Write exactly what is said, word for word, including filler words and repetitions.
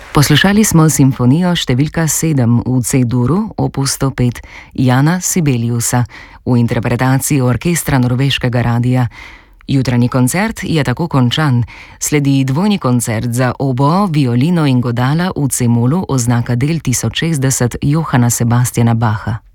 Poslušali smo simfonijo številka sedem v C-duru, opus sto pet Jana Sibeliusa v interpretaciji orkestra Norveškega radia. Jutranji koncert je tako končan, sledi dvojni koncert za oboe, violino in godala v C-molu oznaka del tisoč šestdeset Johana Sebastiana Bacha.